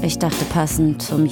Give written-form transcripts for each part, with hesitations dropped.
Ich dachte, passend zum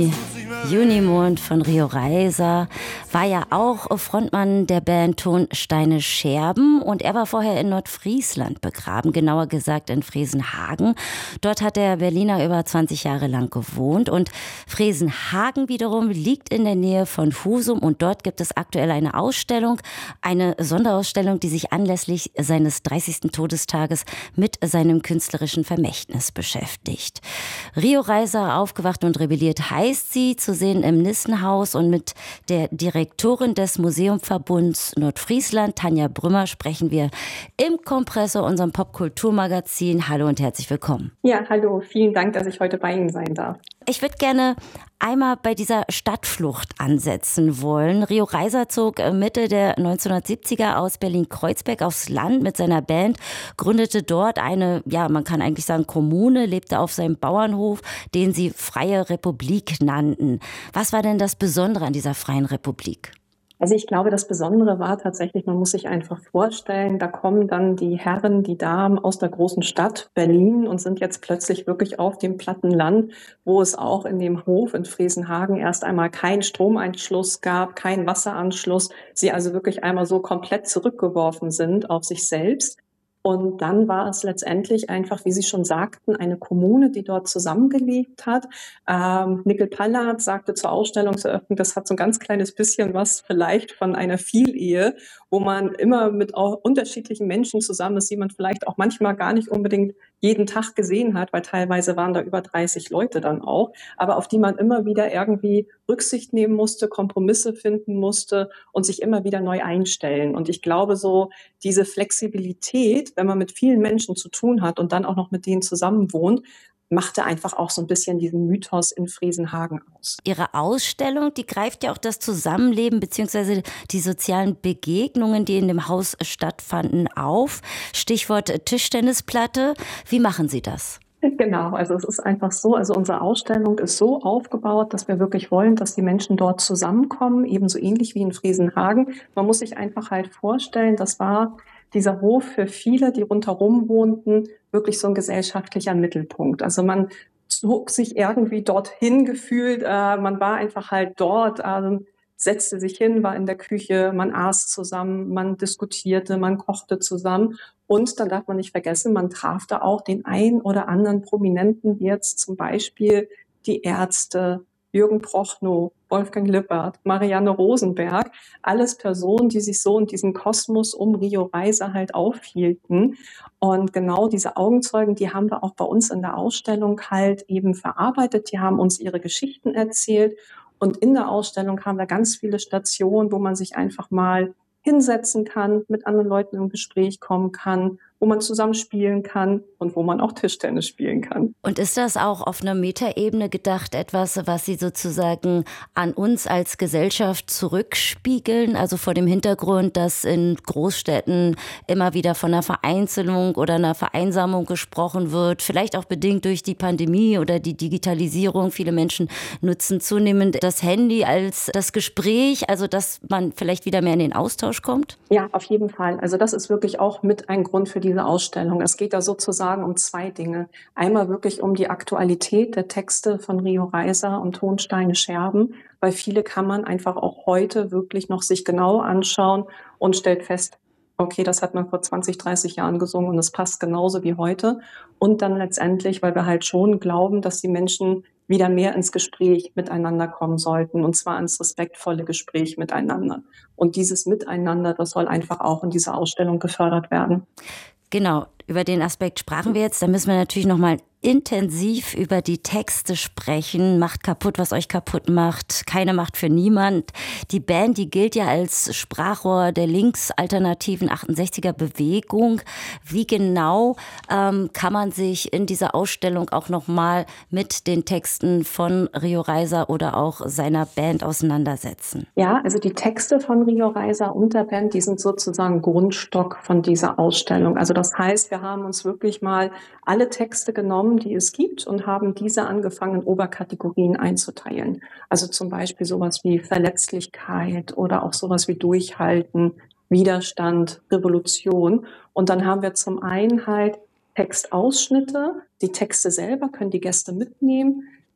Junimond von Rio Reiser war ja auch Frontmann der Band Tonsteine Scherben und er war vorher in Nordfriesland begraben, genauer gesagt in Fresenhagen. Dort hat der Berliner über 20 Jahre lang gewohnt und Fresenhagen wiederum liegt in der Nähe von Husum und dort gibt es aktuell eine Ausstellung, eine Sonderausstellung, die sich anlässlich seines 30. Todestages mit seinem künstlerischen Vermächtnis beschäftigt. Rio Reiser, aufgewacht und rebelliert heißt sie, zu sehen im Nissenhaus, und mit der Direktorin des Museumverbunds Nordfriesland, Tanja Brümmer, sprechen wir im Kompressor, unserem Popkulturmagazin. Hallo und herzlich willkommen. Ja, hallo, vielen Dank, dass ich heute bei Ihnen sein darf. Ich würde gerne einmal bei dieser Stadtflucht ansetzen wollen. Rio Reiser zog Mitte der 1970er aus Berlin-Kreuzberg aufs Land mit seiner Band, gründete dort eine, ja, man kann eigentlich sagen Kommune, lebte auf seinem Bauernhof, den sie Freie Republik nannten. Was war denn das Besondere an dieser Freien Republik? Also ich glaube, das Besondere war tatsächlich, man muss sich einfach vorstellen, da kommen dann die Herren, die Damen aus der großen Stadt Berlin und sind jetzt plötzlich wirklich auf dem platten Land, wo es auch in dem Hof in Fresenhagen erst einmal keinen Stromeinschluss gab, keinen Wasseranschluss, sie also wirklich einmal so komplett zurückgeworfen sind auf sich selbst. Und dann war es letztendlich einfach, wie Sie schon sagten, eine Kommune, die dort zusammengelebt hat. Nickel Pallard sagte zur Ausstellungseröffnung, das hat so ein ganz kleines bisschen was vielleicht von einer Vielehe, wo man immer mit auch unterschiedlichen Menschen zusammen ist, die man vielleicht auch manchmal gar nicht unbedingt jeden Tag gesehen hat, weil teilweise waren da über 30 Leute dann auch, aber auf die man immer wieder irgendwie Rücksicht nehmen musste, Kompromisse finden musste und sich immer wieder neu einstellen. Und ich glaube, so diese Flexibilität, wenn man mit vielen Menschen zu tun hat und dann auch noch mit denen zusammen wohnt, machte einfach auch so ein bisschen diesen Mythos in Fresenhagen aus. Ihre Ausstellung, die greift ja auch das Zusammenleben bzw. die sozialen Begegnungen, die in dem Haus stattfanden, auf. Stichwort Tischtennisplatte. Wie machen Sie das? Genau, also es ist einfach so, also unsere Ausstellung ist so aufgebaut, dass wir wirklich wollen, dass die Menschen dort zusammenkommen, ebenso ähnlich wie in Fresenhagen. Man muss sich einfach halt vorstellen, das war dieser Hof für viele, die rundherum wohnten, wirklich so ein gesellschaftlicher Mittelpunkt. Also man zog sich irgendwie dorthin gefühlt, man war einfach halt dort, setzte sich hin, war in der Küche, man aß zusammen, man diskutierte, man kochte zusammen. Und dann darf man nicht vergessen, man traf da auch den ein oder anderen Prominenten, wie jetzt zum Beispiel die Ärzte, Jürgen Prochnow, Wolfgang Lippert, Marianne Rosenberg, alles Personen, die sich so in diesem Kosmos um Rio Reiser halt aufhielten. Und genau diese Augenzeugen, die haben wir auch bei uns in der Ausstellung halt eben verarbeitet. Die haben uns ihre Geschichten erzählt. Und in der Ausstellung haben wir ganz viele Stationen, wo man sich einfach mal hinsetzen kann, mit anderen Leuten im Gespräch kommen kann, wo man zusammen spielen kann und wo man auch Tischtennis spielen kann. Und ist das auch auf einer Metaebene gedacht, etwas, was Sie sozusagen an uns als Gesellschaft zurückspiegeln? Also vor dem Hintergrund, dass in Großstädten immer wieder von einer Vereinzelung oder einer Vereinsamung gesprochen wird, vielleicht auch bedingt durch die Pandemie oder die Digitalisierung. Viele Menschen nutzen zunehmend das Handy als das Gespräch, also dass man vielleicht wieder mehr in den Austausch kommt? Ja, auf jeden Fall. Also das ist wirklich auch mit ein Grund für diese Ausstellung. Es geht da sozusagen um zwei Dinge. Einmal wirklich um die Aktualität der Texte von Rio Reiser und Tonsteine Scherben, weil viele kann man einfach auch heute wirklich noch sich genau anschauen und stellt fest, okay, das hat man vor 20, 30 Jahren gesungen und es passt genauso wie heute. Und dann letztendlich, weil wir halt schon glauben, dass die Menschen wieder mehr ins Gespräch miteinander kommen sollten, und zwar ins respektvolle Gespräch miteinander. Und dieses Miteinander, das soll einfach auch in dieser Ausstellung gefördert werden. Genau, über den Aspekt sprachen wir jetzt. Da müssen wir natürlich noch mal intensiv über die Texte sprechen. Macht kaputt, was euch kaputt macht. Keine Macht für niemand. Die Band, die gilt ja als Sprachrohr der linksalternativen 68er Bewegung. Wie genau kann man sich in dieser Ausstellung auch noch mal mit den Texten von Rio Reiser oder auch seiner Band auseinandersetzen? Ja, also die Texte von Rio Reiser und der Band, die sind sozusagen Grundstock von dieser Ausstellung. Also das heißt, wir haben uns wirklich mal alle Texte genommen, die es gibt, und haben diese angefangen, in Oberkategorien einzuteilen. Also zum Beispiel sowas wie Verletzlichkeit oder auch sowas wie Durchhalten, Widerstand, Revolution. Und dann haben wir zum einen halt Textausschnitte. Die Texte selber können die Gäste mitnehmen.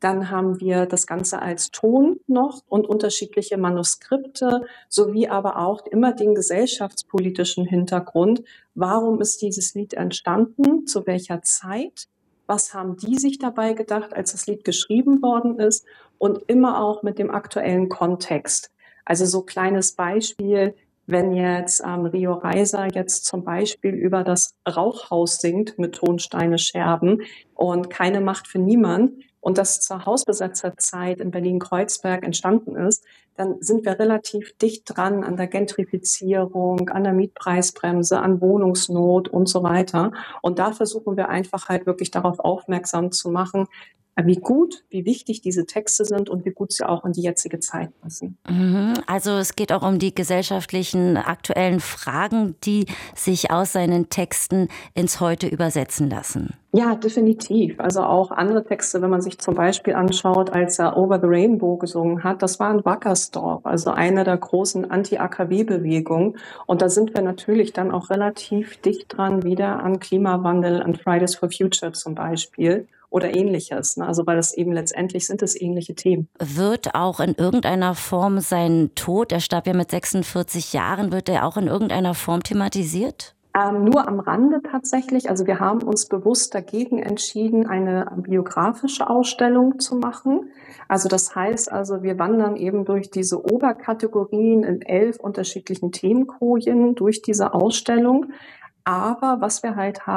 Dann haben wir das Ganze als Ton noch und unterschiedliche Manuskripte, sowie aber auch immer den gesellschaftspolitischen Hintergrund. Warum ist dieses Lied entstanden? Zu welcher Zeit? Was haben die sich dabei gedacht, als das Lied geschrieben worden ist? Und immer auch mit dem aktuellen Kontext. Also so kleines Beispiel, wenn jetzt Rio Reiser jetzt zum Beispiel über das Rauchhaus singt mit Tonsteine Scherben und keine Macht für niemand und das zur Hausbesetzerzeit in Berlin-Kreuzberg entstanden ist, dann sind wir relativ dicht dran an der Gentrifizierung, an der Mietpreisbremse, an Wohnungsnot und so weiter. Und da versuchen wir einfach halt wirklich darauf aufmerksam zu machen, wie gut, wie wichtig diese Texte sind und wie gut sie auch in die jetzige Zeit passen. Also es geht auch um die gesellschaftlichen aktuellen Fragen, die sich aus seinen Texten ins Heute übersetzen lassen. Ja, definitiv. Also auch andere Texte, wenn man sich zum Beispiel anschaut, als er Over the Rainbow gesungen hat, das war in Wackersdorf, also eine der großen Anti-AKW-Bewegungen. Und da sind wir natürlich dann auch relativ dicht dran wieder an Klimawandel, an Fridays for Future zum Beispiel oder Ähnliches. Ne? Also weil das eben letztendlich sind es ähnliche Themen. Wird auch in irgendeiner Form sein Tod, er starb ja mit 46 Jahren, wird er auch in irgendeiner Form thematisiert? Nur am Rande tatsächlich. Also wir haben uns bewusst dagegen entschieden, eine biografische Ausstellung zu machen. Also das heißt also, wir wandern eben durch diese Oberkategorien in 11 unterschiedlichen Themenkojen durch diese Ausstellung. Aber was wir halt haben,